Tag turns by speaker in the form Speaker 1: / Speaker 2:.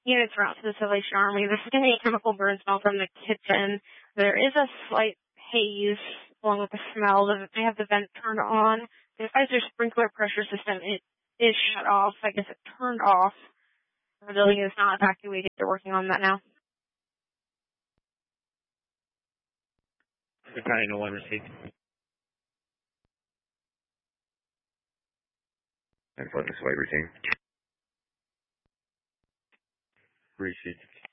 Speaker 1: units are out to the Salvation Army. This is going to be a chemical burn smell from the kitchen. There is a slight haze along with the smell. They have the vent turned on. The Pfizer sprinkler pressure system is shut off. I guess it turned off. The building is not evacuated. They're working on that now.
Speaker 2: Battalion 01 received.
Speaker 3: And for this way routine.
Speaker 2: Received.